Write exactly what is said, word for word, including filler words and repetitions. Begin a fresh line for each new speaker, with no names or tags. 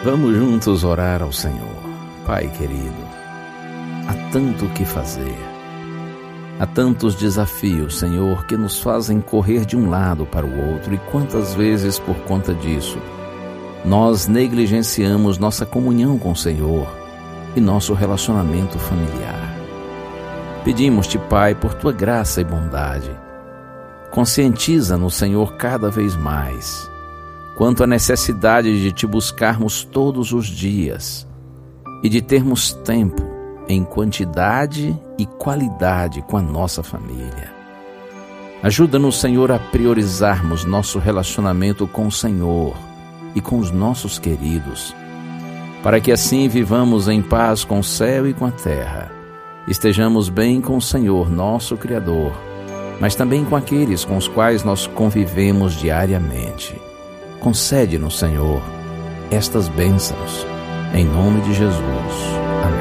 Vamos juntos orar ao Senhor. Pai querido, há tanto o que fazer. Há tantos desafios, Senhor, que nos fazem correr de um lado para o outro, e quantas vezes, por conta disso, nós negligenciamos nossa comunhão com o Senhor e nosso relacionamento familiar. Pedimos-te, Pai, por tua graça e bondade, conscientiza-nos, Senhor, cada vez mais, quanto à necessidade de te buscarmos todos os dias e de termos tempo em quantidade e qualidade com a nossa família. Ajuda-nos, Senhor, a priorizarmos nosso relacionamento com o Senhor e com os nossos queridos, para que assim vivamos em paz com o céu e com a terra, estejamos bem com o Senhor, nosso Criador, mas também com aqueles com os quais nós convivemos diariamente. Concede-nos, Senhor, estas bênçãos, em nome de Jesus.